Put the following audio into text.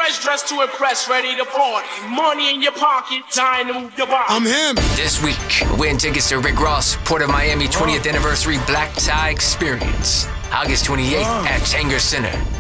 fresh, dressed to impress, ready to party. Money in your pocket, time to move your body. I'm him. This week, we're winning tickets to Rick Ross, Port of Miami 20th Anniversary Black Tie Experience. August 28th at Tanger Center.